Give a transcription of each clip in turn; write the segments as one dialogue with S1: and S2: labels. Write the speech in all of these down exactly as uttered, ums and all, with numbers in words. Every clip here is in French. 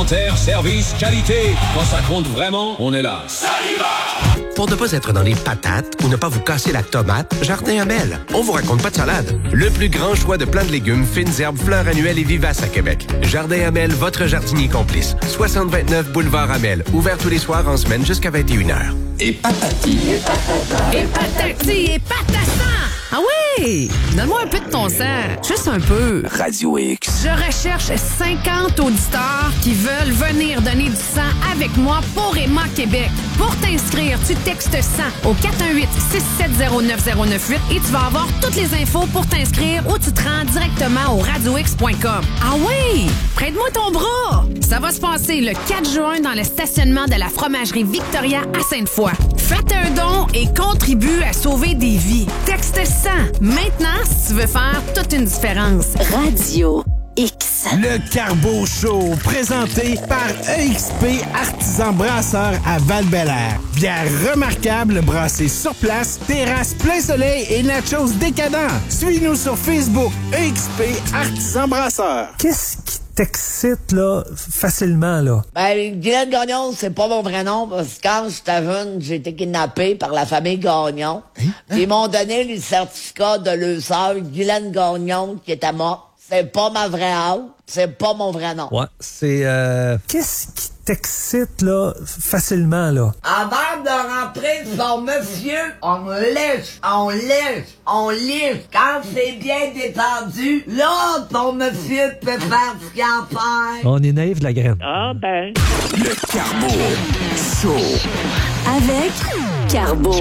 S1: Commentaires, services, qualité. Quand ça compte vraiment, on est là. Salivage!
S2: Pour ne pas être dans les patates ou ne pas vous casser la tomate, Jardin Hamel. On vous raconte pas de salade. Le plus grand choix de plants de légumes, fines herbes, fleurs annuelles et vivaces à Québec. Jardin Hamel, votre jardinier complice. soixante vingt-neuf boulevard Hamel. Ouvert tous les soirs en semaine jusqu'à vingt et une heures.
S1: Et patati.
S3: Et patata. Et patati. Et patata. Ah oui! Donne-moi un peu de ton sang. Juste un peu.
S1: Radio X.
S3: Je recherche cinquante auditeurs qui veulent venir donner du sang avec moi pour Emma Québec. Pour t'inscrire, tu textes sang au quatre un huit, six sept zéro, neuf zéro neuf huit et tu vas avoir toutes les infos pour t'inscrire ou tu te rends directement au radio x point com. Ah oui! Prête-moi ton bras! Ça va se passer le quatre juin dans le stationnement de la fromagerie Victoria à Sainte-Foy. Faites un don et contribue à sauver des vies. Texte sang. Maintenant, si tu veux faire toute une différence. Radio X.
S4: Le Carbo Show, présenté par E X P Artisan Brasseur à Val-Bélair. Bière remarquable brassée sur place, terrasse plein soleil et nachos décadents. Suis-nous sur Facebook, E X P Artisan Brasseur.
S5: Qu'est-ce qui t'excite, là, facilement, là?
S6: Ben, Guylaine Gagnon, c'est pas mon vrai nom, parce que quand j'étais jeune, j'ai été kidnappé par la famille Gagnon. Hein? Hein? Ils m'ont donné le certificat de leur sœur, Guylaine Gagnon, qui était morte. C'est pas ma vraie âge, c'est pas mon vrai nom.
S5: Ouais, c'est... euh... Qu'est-ce qui t'excite, là, facilement, là?
S6: Avant de rentrer son monsieur, on lèche, on lèche, on lèche. Quand c'est bien détendu, là, ton monsieur peut faire ce qu'il a à faire.
S5: On est naïf de la graine.
S6: Ah ben.
S1: Le Carbo Show.
S7: Avec Carbo.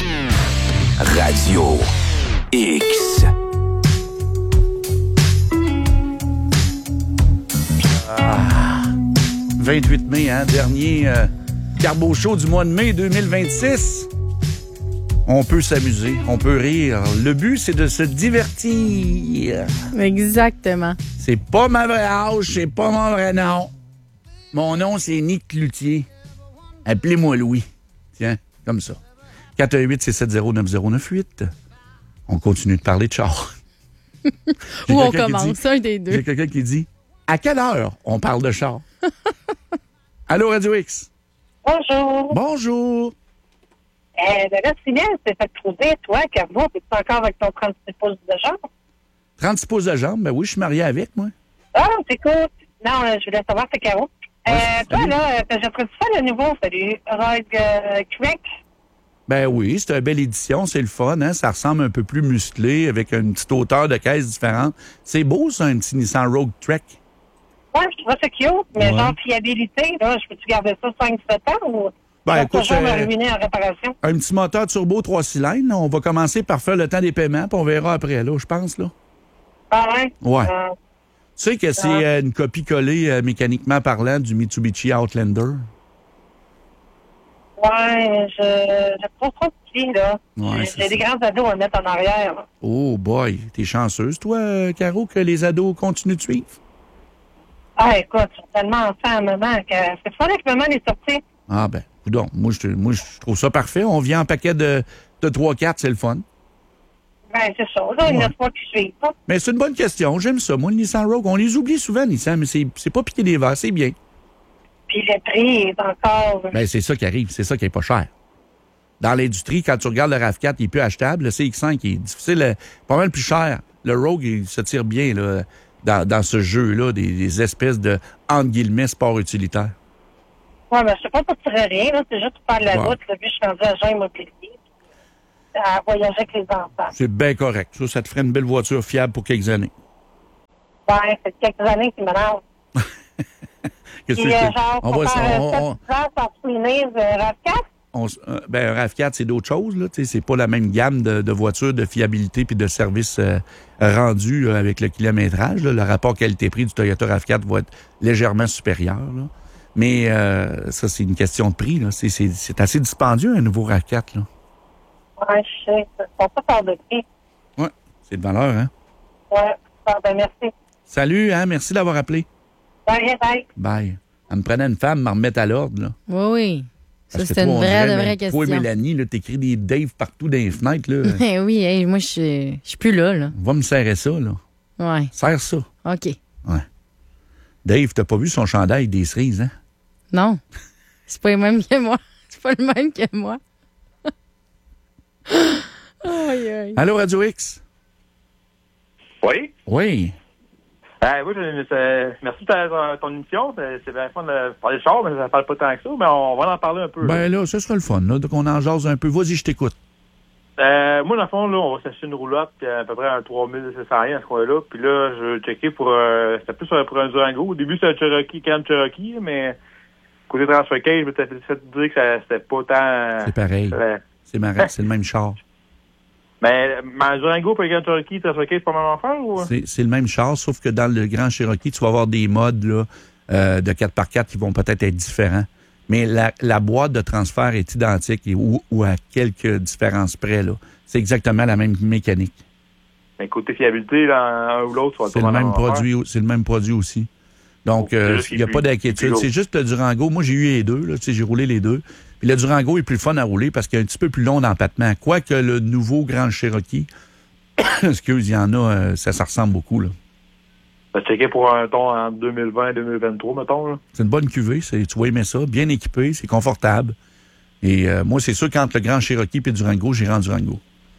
S1: Radio X.
S8: Ah, vingt-huit mai, hein, dernier euh, Carbo Show du mois de mai deux mille vingt-six. On peut s'amuser, on peut rire. Le but, c'est de se divertir.
S9: Exactement.
S8: C'est pas ma vraie âge, c'est pas mon vrai nom. Mon nom, c'est Nick Cloutier. Appelez-moi Louis. Tiens, comme ça. quatre un huit, six sept zéro, neuf zéro neuf huit. On continue de parler de char.
S9: Où on commence, dit, un des deux.
S8: J'ai quelqu'un qui dit... À quelle heure on parle de char? Allô, Radio X?
S10: Bonjour.
S8: Bonjour.
S10: Euh, ben là, Simien, c'est fait trouver, toi, Carbo, t'es encore avec ton trente-six pouces de jambe?
S8: trente-six pouces de jambe? Ben oui, je suis marié avec, moi.
S10: Ah, c'est cool. Non, euh, je voulais savoir, c'est Caro. Euh,
S8: ouais,
S10: toi, là, j'apprécie ça, le nouveau, salut, Rogue euh, Trek.
S8: Ben oui, c'est une belle édition, c'est le fun, hein? Ça ressemble un peu plus musclé, avec une petite hauteur de caisse différente. C'est beau, ça, un petit Nissan Rogue Trek.
S10: Ouais, je trouve ça cute, mais
S8: ouais.
S10: genre fiabilité, là, je peux-tu garder ça cinq sept ans ou
S8: ben, écoute,
S10: toujours me
S8: euh,
S10: ruiner en réparation?
S8: Un petit moteur turbo trois cylindres, là, on va commencer par faire le temps des paiements, puis on verra après, là, je pense, là.
S10: Ah ouais?
S8: Ouais.
S10: Euh,
S8: tu sais que c'est euh, une copie collée, euh, mécaniquement parlant, du Mitsubishi Outlander?
S10: Ouais, je, je trouve trop petit, là.
S8: Ouais,
S10: J'ai des grands ados à mettre en arrière, là.
S8: Oh boy, t'es chanceuse, toi, euh, Caro, que les ados continuent de suivre?
S10: Ah, écoute, je suis tellement enfant à maman que c'est fun que maman est sortie.
S8: Ah ben, coudonc, moi je moi, je trouve ça parfait. On vient en paquet de, de trois quatre, c'est le fun.
S10: Ben, c'est ça. Là, il y en a trois qui suivent pas.
S8: Mais c'est une bonne question. J'aime ça. Moi, le Nissan Rogue, on les oublie souvent, Nissan, mais c'est, c'est pas piquer des verres, c'est bien.
S10: Puis le prix est encore...
S8: Ben, c'est ça qui arrive. C'est ça qui est pas cher. Dans l'industrie, quand tu regardes le RAV quatre, il est plus achetable. Le C X cinq, il est difficile, pas mal plus cher. Le Rogue, il se tire bien, là, dans, dans ce jeu-là, des, des espèces de, entre guillemets, sport utilitaire.
S10: Ouais, mais je sais pas pour tirer rien, là. C'est juste pour faire de la
S8: Ouais.
S10: route. Là, puis je suis rendu à Jean Immobilier. À voyager avec les enfants.
S8: C'est bien correct. Ça, ça te ferait une belle voiture fiable pour quelques années.
S10: Ouais, c'est quelques années qui m'énervent.
S8: Qu'est-ce
S10: Puis,
S8: que
S10: euh,
S8: c'est?
S10: genre,
S8: On
S10: pour
S8: va
S10: faire
S8: on-
S10: sept
S8: on-
S10: places en Sweeney's euh, RAV quatre.
S8: on s- euh, ben, un RAV quatre, c'est d'autres choses. Là. Tu sais, c'est pas la même gamme de, de voitures, de fiabilité puis de services euh, rendus euh, avec le kilométrage. Là. Le rapport qualité-prix du Toyota RAV quatre va être légèrement supérieur. Là. Mais euh, ça, c'est une question de prix. Là. C'est, c'est, c'est assez dispendieux, un nouveau RAV quatre. Là.
S10: Ouais, je sais. Ils sont pas hors de prix.
S8: Ouais, c'est de valeur, hein?
S10: Ouais. Ah, ben, merci.
S8: Salut, hein? Merci d'avoir appelé.
S10: Bye, bye.
S8: Bye. Elle me prenait une femme, me remettre à l'ordre, là.
S9: Oui, oui. Ça,
S8: Parce que
S9: c'était
S8: toi,
S9: une
S8: on
S9: vraie,
S8: dirait,
S9: de
S8: mais
S9: vraie question.
S8: Toi, Mélanie, là, t'écris des Dave partout dans les fenêtres, là.
S9: Eh oui, hey, moi, je suis je suis plus là, là.
S8: Va me serrer ça, là.
S9: Ouais.
S8: Serre ça.
S9: OK.
S8: Ouais. Dave, t'as pas vu son chandail des cerises, hein?
S9: Non. C'est pas le même que moi. C'est pas le même que moi. Aïe, aïe.
S8: Allô, Radio X?
S11: Oui?
S8: Oui.
S11: Euh, oui, je, c'est, merci de ta, ton émission. C'est, c'est bien fun de parler de char, mais ça ne parle pas tant que ça, mais on va en parler un peu.
S8: Ben là, là ce sera le fun, là, donc on en jase un peu. Vas-y, je t'écoute.
S11: Euh, moi, dans le fond, là, on va s'acheter une roulotte, puis à peu près un trois mille sept cents à ce coin-là. Puis là, je vais checker pour... Euh, c'était plus pour un Durango. Au début, c'était un Cherokee, Grand Cherokee, mais côté transfer case, je m'étais fait dire que ça, c'était pas tant...
S8: C'est pareil.
S11: Euh,
S8: c'est marrant, c'est le même char.
S11: Mais, mais un Durango et un Grand Cherokee, transfer case, c'est pas la même affaire, ou?
S8: C'est, c'est le même char, sauf que dans le Grand Cherokee, tu vas avoir des modes là, euh, de quatre par quatre qui vont peut-être être différents. Mais la, la boîte de transfert est identique et, ou, ou à quelques différences près, là. C'est exactement la même mécanique.
S11: Mais côté fiabilité, là, un ou l'autre, ça va
S8: c'est le même produit, c'est le même produit aussi. Donc, il euh, n'y a pas d'inquiétude. C'est juste le Durango. Moi, j'ai eu les deux. Là, j'ai roulé les deux. Puis le Durango est plus fun à rouler parce qu'il est un petit peu plus long d'empattement. Quoique le nouveau Grand Cherokee, excuse, il y en a, euh, ça, ça ressemble beaucoup. Là.
S11: Ça checké pour un ton en deux mille vingt deux mille vingt-trois, mettons. Là.
S8: C'est une bonne cuvée. C'est, tu vas aimer ça. Bien équipé, c'est confortable. Et euh, moi, c'est sûr, qu'entre le Grand Cherokee et le Durango, j'irai en Durango.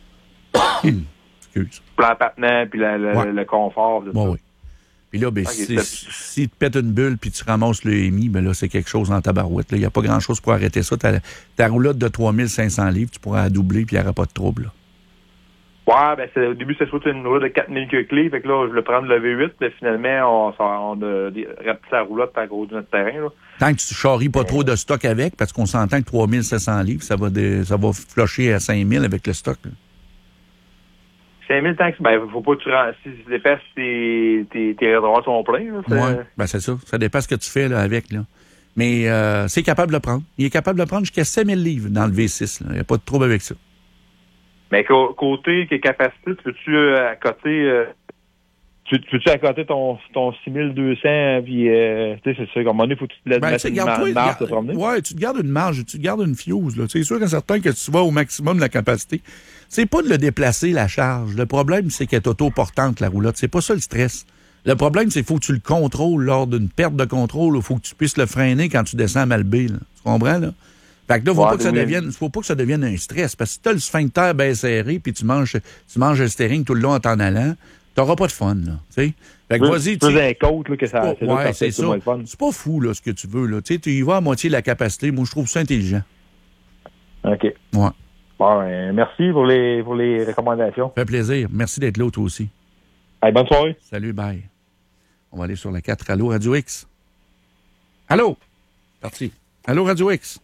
S8: Excuse.
S11: L'empattement, puis la, la, ouais. le confort.
S8: Bon, ça. Oui. Puis là, ben, okay, si, si tu te pètes une bulle puis tu ramasses le M I, ben là, c'est quelque chose dans ta barouette. Il n'y a pas grand-chose pour arrêter ça. Ta, ta roulotte de trois mille cinq cents livres, tu pourras la doubler puis il n'y aura pas de trouble. Là.
S11: Ouais, ben c'est, au début, c'est surtout une roulotte de quatre mille clés. Fait que là, je voulais prendre le V huit, mais finalement, on, on a rapetissé la roulotte à cause de notre terrain. Là.
S8: Tant que tu charries pas trop de stock avec, parce qu'on s'entend que trois mille sept cents livres, ça va, de, ça va flusher à cinq mille avec le stock. Là.
S11: cinq mille tant que ben, faut pas que tu rends, si tu dépasses tes, tes, tes réservoirs sont pleins, là. C'est...
S8: Ouais, ben, c'est ça. Ça dépasse ce que tu fais, là, avec, là. Mais, euh, c'est capable de le prendre. Il est capable de le prendre jusqu'à cinq mille livres dans le V six, là. Il n'y a pas de trouble avec ça.
S11: Mais côté capacité, tu peux-tu euh, accoter, euh, tu peux-tu accoter ton, ton six mille deux cents, puis, euh, tu sais, c'est ça, comme on est, faut que tu te laisses
S8: ben,
S11: mettre une
S8: toi,
S11: marge de promener.
S8: Ouais, tu te gardes une marge, tu te gardes une fuse, là. C'est sûr et certain que tu vas au maximum de la capacité. C'est pas de le déplacer, la charge. Le problème, c'est qu'elle est autoportante, la roulotte. C'est pas ça le stress. Le problème, c'est qu'il faut que tu le contrôles lors d'une perte de contrôle. Il faut que tu puisses le freiner quand tu descends à Malbé, là. Tu comprends, là? Fait que là, faut ouais, pas que ça devienne, faut pas que ça devienne un stress. Parce que si t'as le sphincter bien serré puis tu manges, tu manges le steering tout le long en t'en allant, t'auras pas de fun, là. Tu sais? Fait que
S11: oui,
S8: vas-y,
S11: tu sais. côte, là, que ça,
S8: c'est, ouais, c'est ça. C'est pas fou, là, ce que tu veux, là. Tu sais, tu y vas à moitié de la capacité. Moi, je trouve ça intelligent.
S11: OK.
S8: Ouais.
S11: Bon, ben, merci pour les, pour les recommandations.
S8: Ça fait plaisir. Merci d'être là, toi aussi.
S11: Allez, bonne soirée.
S8: Salut, bye. On va aller sur la quatre. Allô, Radio X. Allô? Parti. Allô, Radio X.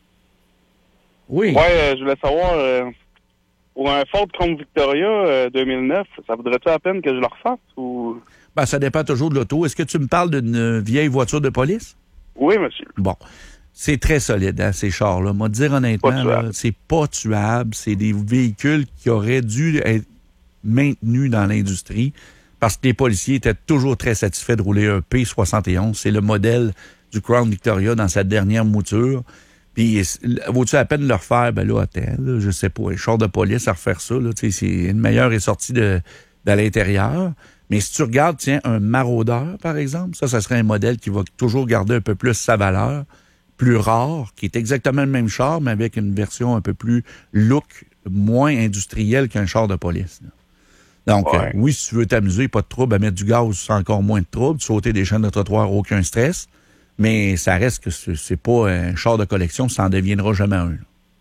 S8: Oui.
S12: Ouais, euh, je voulais savoir, euh, pour un Ford Crown Victoria euh, deux mille neuf, ça vaudrait-tu la peine que je le refasse ou...
S8: Ben, ça dépend toujours de l'auto. Est-ce que tu me parles d'une vieille voiture de police?
S12: Oui, monsieur.
S8: Bon. C'est très solide, hein, ces chars-là. Moi, dire honnêtement, là, c'est pas tuable. C'est des véhicules qui auraient dû être maintenus dans l'industrie parce que les policiers étaient toujours très satisfaits de rouler un P soixante et onze. C'est le modèle du Crown Victoria dans sa dernière mouture. Puis, vaut-tu la peine de le refaire? Ben là, attends, là, je sais pas. Un char de police à refaire ça, là, c'est une meilleure est sortie de, de l'intérieur. Mais si tu regardes, tiens, un Maraudeur, par exemple, ça, ça serait un modèle qui va toujours garder un peu plus sa valeur, plus rare, qui est exactement le même char, mais avec une version un peu plus look, moins industrielle qu'un char de police. Là. Donc, ouais. euh, oui, si tu veux t'amuser, pas de trouble, à mettre du gaz, c'est encore moins de trouble. Sauter des chaînes de trottoir, aucun stress. Mais ça reste que c'est, c'est pas un char de collection, ça n'en deviendra jamais un. Là.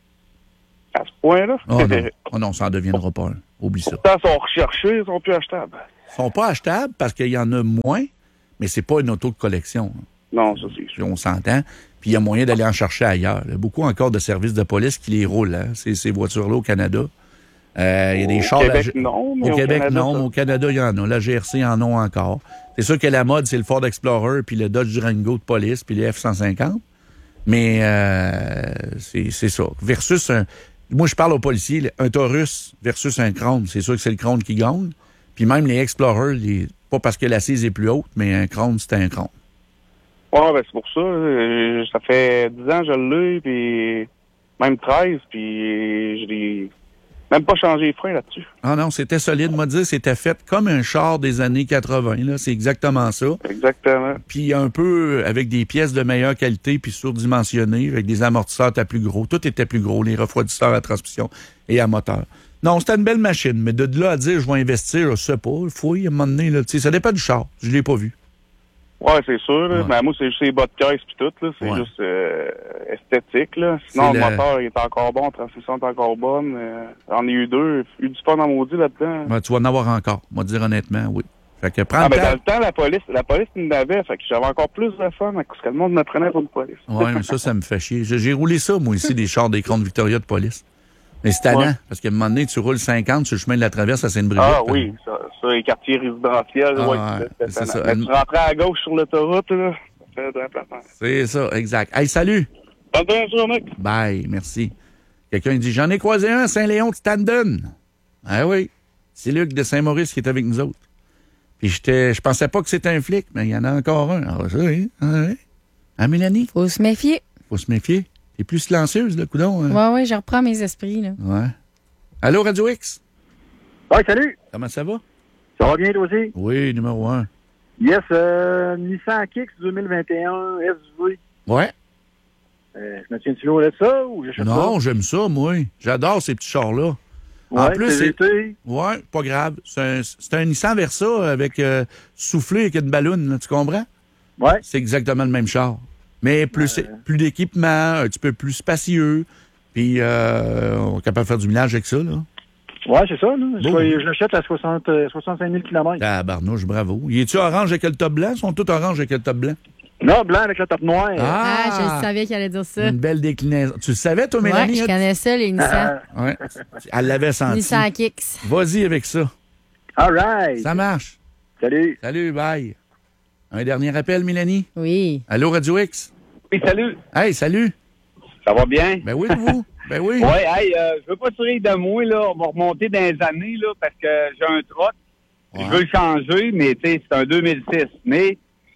S12: À ce point-là?
S8: Oh non, oh non ça n'en deviendra pas un. Oublie ça.
S12: Pourtant, ils sont recherchés, ils sont plus achetables.
S8: Ils sont pas achetables parce qu'il y en a moins, mais c'est pas une auto de collection.
S12: Non, ça c'est sûr.
S8: On s'entend. Puis il y a moyen d'aller en chercher ailleurs. Il y a beaucoup encore de services de police qui les roulent, hein, ces, ces voitures-là au Canada. Euh, il y a des
S12: au
S8: chars...
S12: Québec,
S8: la...
S12: non.
S8: Au, au Québec,
S12: Canada,
S8: non.
S12: Ça.
S8: Mais au Canada, il y en a. La G R C en ont encore. C'est sûr que la mode, c'est le Ford Explorer, puis le Dodge Durango de police, puis les F cent cinquante. Mais euh, c'est, c'est ça. Versus un... Moi, je parle aux policiers, un Taurus versus un Crown. C'est sûr que c'est le Crown qui gagne. Puis même les Explorers, les... pas parce que l'assise est plus haute, mais un Crown, c'est un Crown.
S12: Ouais, ben c'est pour ça. Euh, ça fait dix ans que je l'ai, puis même treize, puis je l'ai... Même pas changé les freins là-dessus.
S8: Ah non, c'était solide. Moi, dire, c'était fait comme un char des années quatre-vingts. Là. C'est exactement ça.
S12: Exactement.
S8: Puis un peu avec des pièces de meilleure qualité, puis surdimensionnées, avec des amortisseurs à plus gros. Tout était plus gros, les refroidisseurs à transmission et à moteur. Non, c'était une belle machine, mais de là à dire je vais investir, je sais pas, il faut y à un moment donné, là, ça dépend du char. Je l'ai pas vu.
S12: Ouais, c'est sûr. Là.
S8: Ouais.
S12: Mais moi, c'est juste les bas de caisse puis tout. Là. C'est
S8: Ouais.
S12: juste euh, esthétique. Là. Sinon,
S8: C'est
S12: le
S8: le-
S12: moteur il est encore bon, la transmission est encore bonne. Euh, j'en ai eu deux. J'ai eu du fun en maudit là-dedans.
S8: Ben, tu vas en avoir encore, moi dire honnêtement, oui. Fait que prends
S12: Ah,
S8: le
S12: mais
S8: temps.
S12: dans le temps, la police, la police nous l'avait, fait que j'avais encore plus de fun parce que le monde me prenait pour une police.
S8: Oui, mais ça, ça me fait chier. J'ai, j'ai roulé ça, moi, ici, des chars des Crônes Victoria de police. Mais c'est tannant,
S12: Ouais.
S8: parce qu'à un moment donné, tu roules cinquante sur le chemin de la traverse à Sainte-Brigitte.
S12: Ah oui, ça, ça, les quartiers résidentiels,
S8: Ah,
S12: ouais,
S8: ouais,
S12: c'est,
S8: c'est
S12: c'est
S8: ça.
S12: Mais tu rentrais à gauche sur l'autoroute, là, ça fait de la place.
S8: C'est ça, exact. Hey, salut!
S12: Bonne journée.
S8: Bye, merci. Quelqu'un dit, j'en ai croisé un à Saint-Léon de Standen. Ah oui, c'est Luc de Saint-Maurice qui est avec nous autres. Puis j'étais, je pensais pas que c'était un flic, mais il y en a encore un. Ah, ça, oui. Ah, oui. Hein, Mélanie?
S9: Faut se méfier.
S8: Faut se méfier. T'es plus silencieuse, là, coudonc. Hein?
S9: Ouais, ouais, je reprends mes esprits, là.
S8: Ouais. Allô, Radio X?
S13: Ouais, salut.
S8: Comment ça va?
S13: Ça va bien, toi aussi?
S8: Oui, numéro un.
S13: Yes, euh, Nissan Kicks deux mille vingt et un S V.
S8: Ouais.
S13: Euh, je me tiens-tu loin de ça ou j'achète ça?
S8: Non, j'aime ça, moi. J'adore ces petits chars-là. En
S13: Ouais,
S8: plus,
S13: T V T.
S8: c'est... Ouais, pas grave. C'est un, c'est un Nissan Versa avec euh, soufflé avec une balloune, là, tu comprends?
S13: Ouais.
S8: C'est exactement le même char. Mais plus, plus d'équipement, un petit peu plus spacieux. Puis, euh, on est capable de faire du millage avec ça, là.
S13: Ouais, c'est ça. Là. Je,
S8: Bon.
S13: je l'achète à soixante, euh, soixante-cinq mille kilomètres.
S8: Ah, barnouche, bravo. Il est-tu orange avec le top blanc? Ils sont tous orange avec le top blanc?
S13: Non, blanc avec le top noir.
S9: Ah, je le savais qu'il allait dire ça.
S8: Une belle déclinaison. Tu le savais, toi,
S9: Ouais,
S8: Mélanie?
S9: je connais ça, les Nissan.
S8: Ouais. Elle l'avait senti.
S9: Nissan Kicks.
S8: Vas-y avec ça.
S13: All right.
S8: Ça marche.
S13: Salut.
S8: Salut, bye. Un dernier appel, Mélanie?
S9: Oui.
S8: Allô, Radio X?
S14: Oui, salut.
S8: Hey, salut.
S14: Ça va bien?
S8: Ben oui, vous? Ben oui.
S14: Ouais, hey, euh, je veux pas tirer de moi, là. On va remonter dans les années, là, parce que j'ai un troc. Je veux le changer, mais, tu sais, c'est un deux mille six. Mais,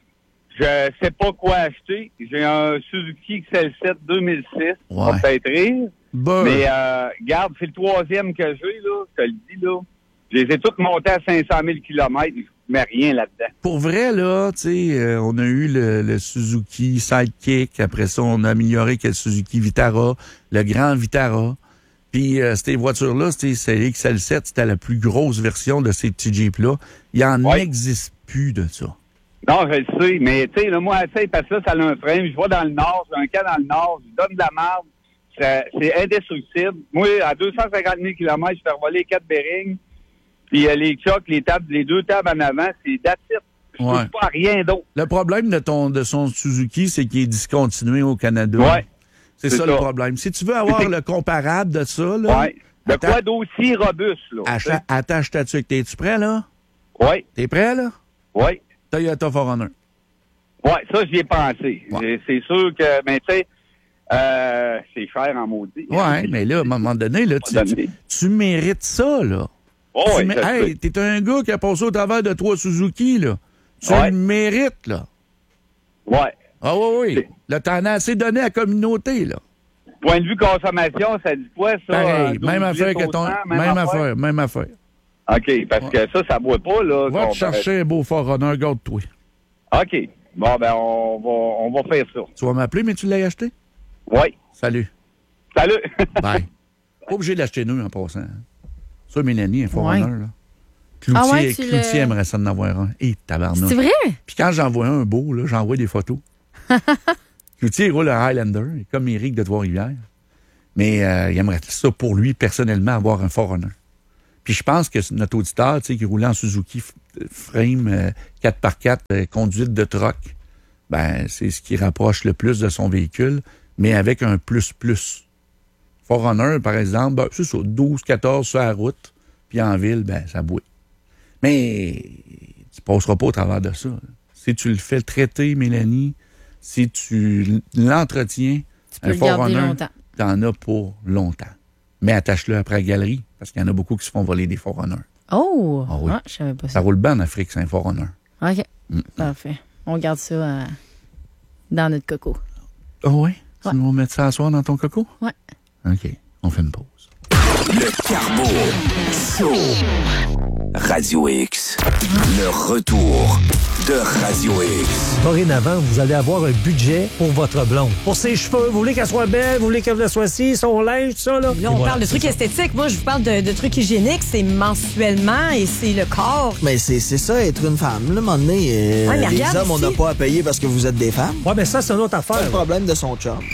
S14: je sais pas quoi acheter. J'ai un Suzuki X L sept deux mille six. On va peut-être rire.
S8: Bon.
S14: Mais, euh, garde, c'est le troisième que j'ai, là. Je te le dis, là. Je les ai toutes montées à cinq cent mille kilomètres. Je mets rien là-dedans.
S8: Pour vrai, là, tu sais, euh, on a eu le, le Suzuki Sidekick. Après ça, on a amélioré avec le Suzuki Vitara, le grand Vitara. Puis, euh, ces voitures-là, c'était c'est X L sept, c'était la plus grosse version de ces petits Jeeps-là. Il en existe plus de ça.
S14: Non, je le sais, mais tu sais, là, moi, tu sais, parce que là, ça a un frame, je vais dans le nord, j'ai un cas dans le nord, je donne de la marde, ça- c'est indestructible. Moi, à deux cent cinquante mille kilomètres, je fais voler les quatre bearings, puis euh, les chocs, les tables, les deux tables en avant, c'est that's it. Je
S8: Ouais.
S14: touche pas à rien d'autre.
S8: Le problème de ton de son Suzuki, c'est qu'il est discontinué au Canada.
S14: Ouais.
S8: C'est
S14: C'est
S8: ça,
S14: ça.
S8: le problème. Si tu veux avoir le comparable de ça, là.
S14: Ouais. De quoi d'aussi robuste, là.
S8: Acha- Attache ta tuque. T'es-tu prêt, là?
S14: Oui.
S8: T'es prêt, là?
S14: Oui.
S8: Toyota four runner.
S14: Ouais, ça, j'y ai pensé. J'ai- C'est sûr que, mais tu sais, euh, c'est cher en maudit.
S8: Ouais, mais là, à un moment donné, là, tu, tu, tu mérites ça, là.
S14: Oh,
S8: Tu
S14: ouais,
S8: mé-
S14: ça se
S8: hey, t'es un gars qui a passé au travers de trois Suzuki, là. Tu
S14: Ouais.
S8: le mérites, là.
S14: Ouais.
S8: Ah oui, oui. Là, t'en as assez donné à la communauté, là.
S14: Point de vue consommation, ça dit quoi, ça?
S8: Pareil,
S14: euh,
S8: même
S14: douze
S8: affaire
S14: litres
S8: que
S14: au
S8: ton...
S14: cent,
S8: Même affaire, même affaire.
S14: OK, parce que ça, ça boit pas, là.
S8: Va te
S14: comparé-
S8: chercher un beau Forerunner, garde-toi.
S14: OK. Bon, ben, on va, on va faire ça.
S8: Tu vas m'appeler, mais tu l'as acheté?
S14: Oui.
S8: Salut.
S14: Salut.
S8: Bye. Pas obligé de l'acheter nous en passant. hein. Ça, Mélanie, un Forerunner,
S9: Ouais.
S8: là. Cloutier,
S9: Ah ouais, tu
S8: Cloutier
S9: le-
S8: aimerait ça d'en avoir un. Et tabarnouche.
S9: C'est vrai?
S8: Puis quand j'en vois un beau, là, j'envoie des photos. Cloutier, il roule un Highlander, il est comme Éric de Trois-Rivières. Mais euh, il aimerait ça pour lui, personnellement, avoir un Forerunner. Puis je pense que notre auditeur, tu sais, qui roulait en Suzuki f- frame euh, quatre par quatre, euh, conduite de troc, ben c'est ce qui rapproche le plus de son véhicule, mais avec un plus-plus. Forerunner, par exemple, ben, c'est ça, douze quatorze sur la route, puis en ville, ben ça bouille. Mais tu passeras pas au travers de ça. Si tu le fais traiter, Mélanie, si tu l'entretiens,
S9: Tu peux le garder longtemps.
S8: t'en as pour longtemps. Mais attache-le après la galerie, parce qu'il y en a beaucoup qui se font voler des Forerunners.
S9: Oh!
S8: Ah oui.
S9: Ah, je savais pas ça.
S8: Ça roule bien en Afrique, c'est un Forerunner.
S9: OK.
S8: Mm.
S9: Parfait. On garde ça euh, dans notre coco.
S8: Ah oui? Tu vas mettre ça à soir dans ton coco?
S9: Ouais.
S8: OK. On fait une pause.
S15: Le Carbo Show. Radio X. Le retour de Radio X.
S5: Dorénavant, vous allez avoir un budget pour votre blonde. Pour ses cheveux, vous voulez qu'elle soit belle, vous voulez qu'elle soit ci, son linge, tout ça, là.
S16: Là, on
S5: voilà,
S16: parle de trucs esthétiques. Moi, je vous parle de, de trucs hygiéniques. C'est mensuellement et c'est le corps.
S17: Mais c'est, c'est ça, être une femme. Là, à un moment donné, euh,
S16: ouais,
S17: les
S16: regarde
S17: hommes, on
S16: ici.
S17: n'a pas à payer parce que vous êtes des femmes.
S5: Ouais, mais ça, c'est une autre affaire.
S17: C'est le problème de son chum.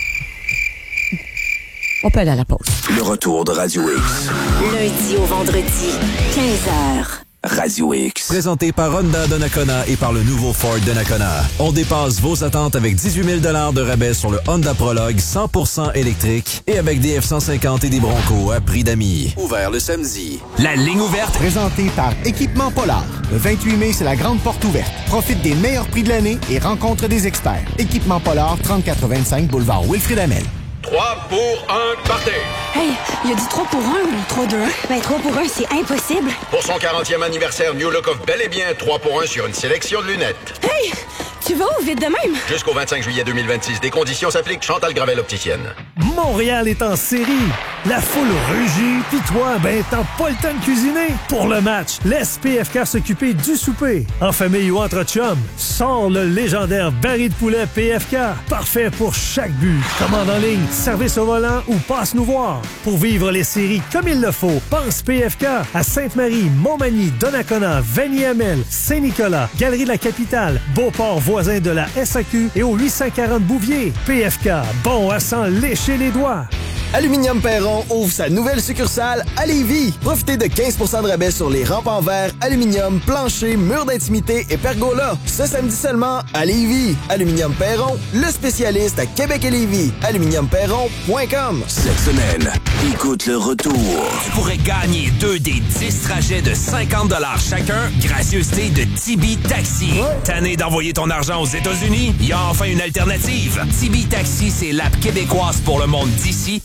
S16: On peut aller à la pause.
S15: Le retour de Radio X.
S7: Lundi au vendredi, quinze heures.
S15: Radio X.
S18: Présenté par Honda Donnacona et par le nouveau Ford Donnacona. On dépasse vos attentes avec dix-huit mille dollars de rabais sur le Honda Prologue cent pour cent électrique et avec des F cent cinquante et des Bronco à prix d'amis. Ouvert le samedi.
S19: La ligne ouverte.
S20: Présentée par Équipement Polar. Le vingt-huit mai, c'est la grande porte ouverte. Profite des meilleurs prix de l'année et rencontre des experts. Équipement Polar, trente-quatre vingt-cinq boulevard Wilfrid Hamel.
S1: trois pour un, partez!
S21: Hey, il a dit trois pour un ou trois deux un? Ben, trois pour un, c'est impossible.
S1: Pour son quarantième anniversaire, New Look offre bel et bien trois pour un sur une sélection de lunettes.
S21: Hey, tu vas où vite de même?
S1: Jusqu'au vingt-cinq juillet deux mille vingt-six, des conditions s'appliquent. Chantal Gravel, opticienne.
S5: Montréal est en série. La foule rugit, pis toi, ben, t'as pas le temps de cuisiner. Pour le match, laisse P F K s'occuper du souper. En famille ou entre chums, sors le légendaire baril de poulet P F K. Parfait pour chaque but. Commande en ligne, service au volant ou passe nous voir. Pour vivre les séries comme il le faut, pense P F K à Sainte-Marie, Montmagny, Donnacona, Vanier-Amel, Saint-Nicolas, Galerie de la Capitale, Beauport voisin de la S A Q et au huit cent quarante Bouvier. P F K, bon à s'en lécher les doigts.
S17: Aluminium Perron ouvre sa nouvelle succursale à Lévis. Profitez de quinze pour cent de rabais sur les rampes en verre, aluminium, plancher, murs d'intimité et pergola. Ce samedi seulement à Lévis. Aluminium Perron, le spécialiste à Québec et Lévis. aluminium perron point com.
S15: Cette semaine, écoute le retour.
S19: Tu pourrais gagner deux des dix trajets de cinquante dollars chacun, gracieuseté de Tibi Taxi. Ouais. Tanné d'envoyer ton argent aux États-Unis? Il y a enfin une alternative. Tibi Taxi, c'est l'app québécoise pour le monde d'ici